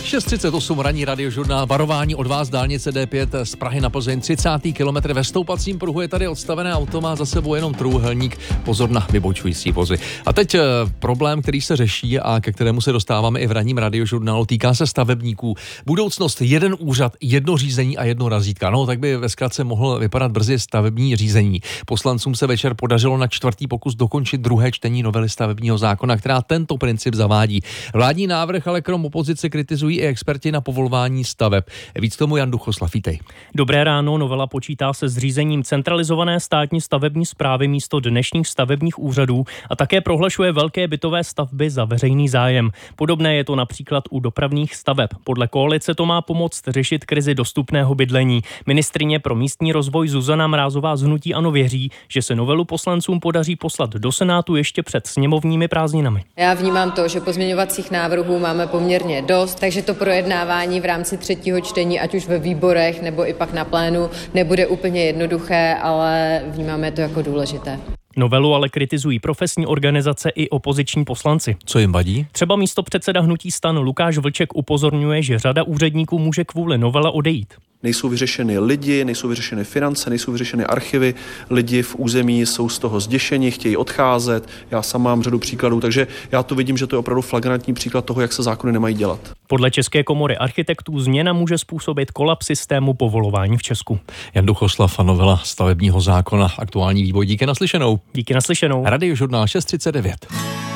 6:38 ranní radiožurnál. Varování od vás dálnice D5 z Prahy na Plzeň. 30. kilometr ve stoupacím pruhu je tady odstavené auto, má za sebou jenom trůhelník. Pozor na vybočující vozy. A teď problém, který se řeší a ke kterému se dostáváme i v ranním radiožurnálu, týká se stavebníků. Budoucnost, jeden úřad, jedno řízení a jedno razítka. No, tak by ve zkratce mohl vypadat brzy stavební řízení. Poslancům se večer podařilo na čtvrtý pokus dokončit druhé čtení novely stavebního zákona, která tento princip zavádí. Vládní návrh ale krom opozice kritizují i experti na povolování staveb. Víc tomu Jan Duchoslav, vítej. Dobré ráno, novela počítá se zřízením centralizované státní stavební správy místo dnešních stavebních úřadů a také prohlašuje velké bytové stavby za veřejný zájem. Podobné je to například u dopravních staveb. Podle koalice to má pomoct řešit krizi dostupného bydlení. Ministryně pro místní rozvoj Zuzana Mrázová z hnutí ANO věří, že se novelu poslancům podaří poslat do Senátu ještě před sněmovními prázdninami. Já vnímám to, že pozměňovacích návrhů máme poměrně dost, takže to projednávání v rámci třetího čtení, ať už ve výborech nebo i pak na plénu, nebude úplně jednoduché, ale vnímáme to jako důležité. Novelu ale kritizují profesní organizace i opoziční poslanci. Co jim vadí? Třeba místopředseda hnutí STAN Lukáš Vlček upozorňuje, že řada úředníků může kvůli novele odejít. Nejsou vyřešeny lidi, nejsou vyřešeny finance, nejsou vyřešeny archivy. Lidi v území jsou z toho zděšeni, chtějí odcházet. Já sám mám řadu příkladů, takže já to vidím, že to je opravdu flagrantní příklad toho, jak se zákony nemají dělat. Podle České komory architektů změna může způsobit kolaps systému povolování v Česku. Jan Duchoslav a novela stavebního zákona. Aktuální vývoj. Díky naslyšenou. Díky naslyšenou. Radiožurnál 6:39.